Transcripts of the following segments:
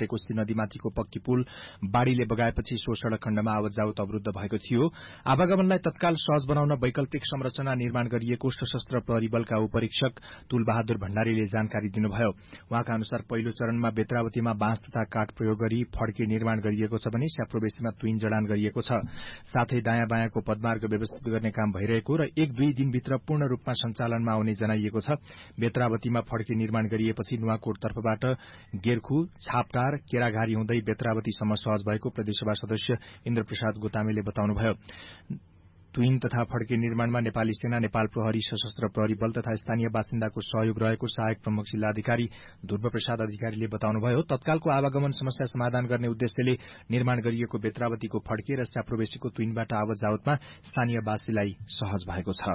भट्टे कोशी नदीमाथिको पक्की पुल बाढ़ीले बगाएपछि सो सड़क खण्डमा आवत जावत अवरूद्ध भएको थियो। आवागमनलाई तत्काल सहज बनाउन वैकल्पिक संरचना निर्माण गरिएको सशस्त्र प्रहरी बलका उपरीक्षक तुलबहादुर भण्डारीले जानकारी दिनुभयो। उहाँका अनुसार पहिलो चरणमा बेत्रावतीमा बाँस तथा काठ प्रयोग गरी फड्के निर्माण गरिएको छ भने स्याप्रोबेसीमा तुइन जडान गरिएको छ। साथै दायाँ बायाँको पदमार्ग व्यवस्थित गर्ने काम भइरहेको र 1-2 दिनभित्र पूर्ण रूपमा सञ्चालनमा आउने जनाइएको छ। बेत्रावतीमा फड्के निर्माण गरिएपछि नुवाकोट तर्फबाट गेरखु, छापटार, केराघारी हुँदै बेत्रावतीसम्म सहज भएको प्रदेशसभा सदस्य इन्द्रप्रसाद गोतामेले बताउनुभयो। तुइन तथा फड्के निर्माणमा नेपाली सेना, नेपाल प्रहरी, सशस्त्र प्रहरी बल तथा स्थानीय बासिन्दाको सहयोग रहेको सहायक प्रमुख जिल्लाधिकारी ध्रुवप्रसाद अधिकारीले बताउनुभयो। तत्कालको आवागमन समस्या समाधान गर्ने उद्देश्यले निर्माण गरिएको बेत्रावतीको फड्के र स्याप्रोबेसीको तुइनबाट आवत जावतमा स्थानीयवासीलाई सहज भएको छ।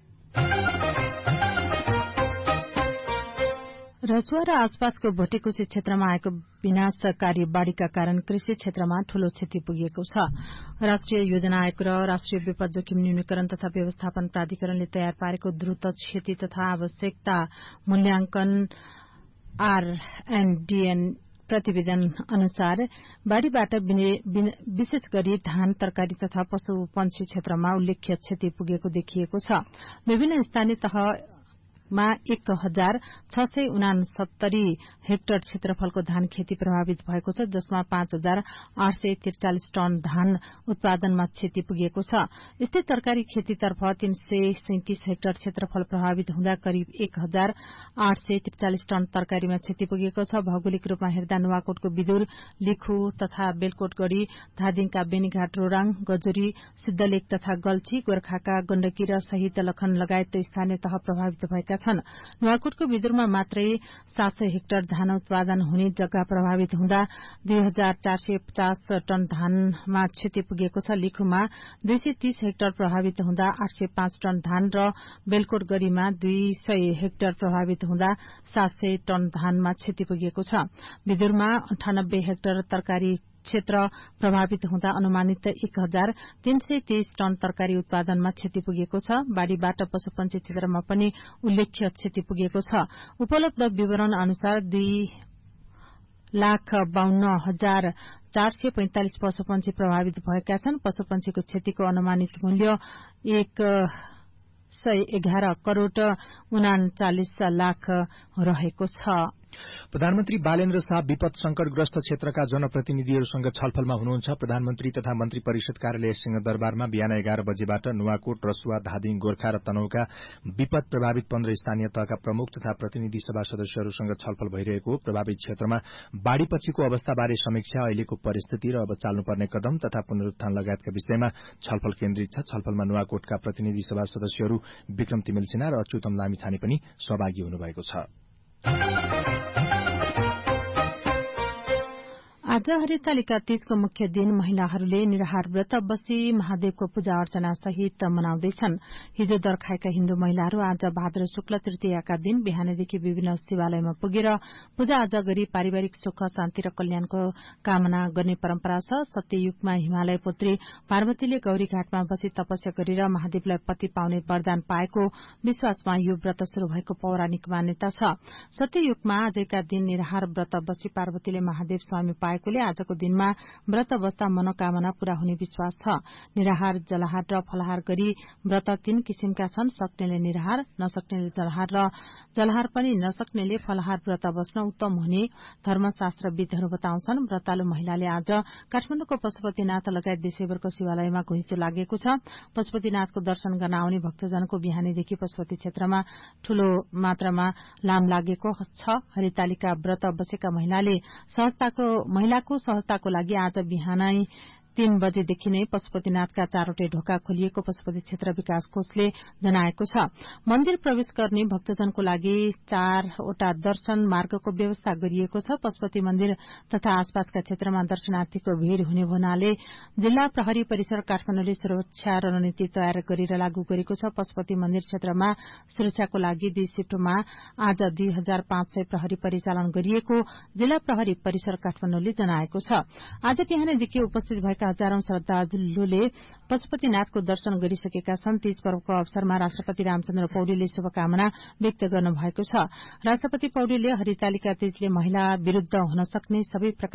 रसुवा र आसपासको भोटेकोशी क्षेत्रमा आएको विनाशकारी बाढ़ीका कारण कृषि क्षेत्रमा ठूलो क्षति पुगेको छ। राष्ट्रिय योजना आयोग र राष्ट्रिय विपद जोखिम न्यूनीकरण तथा व्यवस्थापन प्राधिकरणले तयार पारेको द्रुत क्षति तथा आवश्यकता मूल्याङ्कन RNDN प्रतिवेदन अनुसार बाढ़ीबाट विशेष गरी धान, तरकारी तथा पशु पंक्षी क्षेत्रमा उल्लेख्य क्षति पुगेको देखिएको छ। विभिन्न स्थानीय तहमा 1669 हेक्टर क्षेत्रफलको धान खेती प्रभावित भएको छ, जसमा 5843 टन धान उत्पादनमा क्षति पुगेको छ। यस्तै तरकारी खेतीतर्फ 337 हेक्टर क्षेत्रफल प्रभावित हुँदा करिब 1843 टन तरकारीमा क्षति पुगेको छ। भौगोलिक रूपमा हेर्दा नुवाकोटको बिदुर, लिखु तथा बेलकोटगढ़ी, धादिङका बेनीघाट, रोराङ, गजुरी, सिद्धलेक तथा गल्छी, गोर्खाका गण्डकी र शहीद लखन लगायत स्थानीय तह प्रभावित भएका छन्। नुवाकोटको बिदुरमा मात्रै 700 हेक्टर धान उत्पादन हुने जग्गा प्रभावित हुँदा 2450 टन धानमा क्षति पुगेको छ। लिखुमा 230 हेक्टर प्रभावित हुँदा 805 टन धान र बेलकोटगढ़ीमा 200 हेक्टर प्रभावित हुँदा 700 टन धानमा क्षति पुगेको छ। बिदुरमा 98 हेक्टर तरकारी क्षेत्र प्रभावित हुँदा अनुमानित 1323 टन तरकारी उत्पादनमा क्षति पुगेको छ। बाढ़ीबाट पशुपन्छी क्षेत्रमा पनि उल्लेख्य क्षति पुगेको छ। उपलब्ध विवरण अनुसार 2,52,445 पशुपन्छी प्रभावित भएका छन्। पशुपन्छीको क्षतिको अनुमानित मूल्य 111 करोड़ 39 लाख रहेको छ। प्रधानमन्त्री बालेन्द्र शाह विपद संकटग्रस्त क्षेत्रका जनप्रतिनिधिहरूसँग छलफलमा हुनुहुन्छ। प्रधानमन्त्री तथा मन्त्री परिषद कार्यालय सिंहदरबारमा बिहान 11 बजेबाट नुवाकोट, रसुवा, धादिङ, गोर्खा र तनहुका विपद प्रभावित 15 स्थानीय तहका प्रमुख तथा प्रतिनिधि सभा सदस्यहरूसँग छलफल भइरहेको हो। प्रभावित क्षेत्रमा बाढ़ीपछिको अवस्थाबारे समीक्षा, अहिलेको परिस्थिति र अब चाल्नुपर्ने कदम तथा पुनरुत्थान लगायतका विषयमा छलफल केन्द्रित छ। छलफलमा नुवाकोटका प्रतिनिधि सभा सदस्यहरू विक्रम तिमेल सिन्हा र अच्युतम लामिछाने पनि सहभागी हुनुभएको छ। आज हरितालिका तीजको मुख्य दिन महिलाहरूले निराहार व्रत बसी महादेवको पूजा अर्चना सहित मनाउँदैछन्। हिजो दर्खाएका हिन्दू महिलाहरू आज भाद्र शुक्ल तृतीयाका दिन बिहानैदेखि विभिन्न शिवालयमा पुगेर पूजा आजा गरी पारिवारिक सुख, शान्ति र कल्याणको कामना गर्ने परम्परा छ। सत्ययुगमा हिमालय पुत्री पार्वतीले गौरी घाटमा बसी तपस्या गरेर महादेवलाई पति पाउने वरदान पाएको विश्वासमा यो व्रत शुरू भएको पौराणिक मान्यता छ। सत्ययुगमा आजका दिन निराहार व्रत बसी पार्वतीले महादेव स्वामी पाएकोले आजको दिनमा व्रत बस्दा मनोकामना पूरा हुने विश्वास छ। निराहार, जलाहार र फलाहार गरी व्रत 3 किसिमका छन्। सक्नेले निराहार, नसक्नेले जलाहार र जलाहार पनि नसक्नेले फलाहार व्रत बस्न उत्तम हुने धर्मशास्त्रविदहरू बताउँछन्। व्रतालु महिलाले आज काठमाडौँको पशुपतिनाथ लगायत देशैभरको शिवालयमा घुइँचो लागेको छ। पशुपतिनाथको दर्शन गर्न आउने भक्तजनको बिहानैदेखि पशुपति क्षेत्रमा ठूलो मात्रामा लाम लागेको छ। हरितालिका व्रत बसेका महिलाको सहजताको लागि आज बिहानै 3 बजेदेखि नै पशुपतिनाथका 4वटै ढोका खोलिएको पशुपति क्षेत्र विकास कोषले जनाएको छ। मन्दिर प्रवेश गर्ने भक्तजनको लागि 4वटा दर्शन मार्गको व्यवस्था गरिएको छ। पशुपति मन्दिर तथा आसपासका क्षेत्रमा दर्शनार्थीको भीड़ हुने हुनाले जिल्ला प्रहरी परिसर काठमाडौँले सुरक्षा रणनीति तयार गरेर लागू गरेको छ। पशुपति मन्दिर क्षेत्रमा सुरक्षाको लागि 2 शिफ्टमा आज 2500 प्रहरी परिचालन गरिएको जिल्ला प्रहरी परिसर काठमाडौँले जनाएको छ। आज बिहानैदेखि उपस्थित भएका हजारौं श्रद्धालुले पशुपतिनाथको दर्शन गरिसकेका छन्। तीज पर्वको अवसरमा राष्ट्रपति रामचन्द्र पौडेलले शुभकामना व्यक्त गर्नुभएको छ। राष्ट्रपति पौडेलले हरितालिका तीजले महिला विरूद्ध हुन सक्ने सबै